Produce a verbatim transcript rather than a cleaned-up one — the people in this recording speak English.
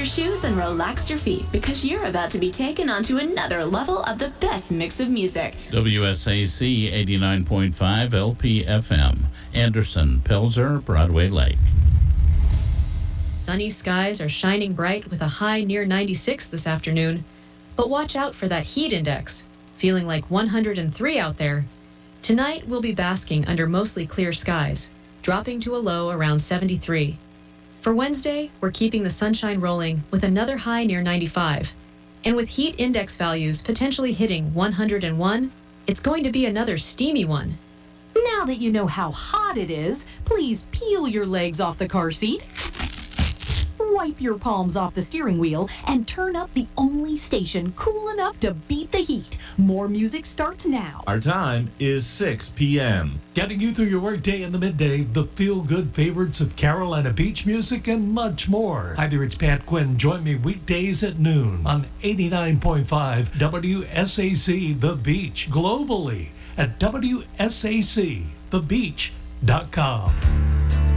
your shoes and relax your feet because you're about to be taken onto another level of the best mix of music. W S A C eighty-nine point five L P F M, Anderson, Pelzer, Broadway Lake. Sunny skies are shining bright with a high near ninety-six this afternoon. But watch out for that heat index, feeling like one hundred three out there. Tonight, we'll be basking under mostly clear skies, dropping to a low around seventy-three. For Wednesday, we're keeping the sunshine rolling with another high near ninety-five. And with heat index values potentially hitting one hundred one, it's going to be another steamy one. Now that you know how hot it is, please peel your legs off the car seat, wipe your palms off the steering wheel, and turn up the only station cool enough to beat the heat. More music starts now. Our time is six p.m. Getting you through your workday in the midday, the feel-good favorites of Carolina beach music, and much more. Hi there, it's Pat Quinn. Join me weekdays at noon on eighty-nine point five W S A C The Beach, globally at W S A C the beach dot com.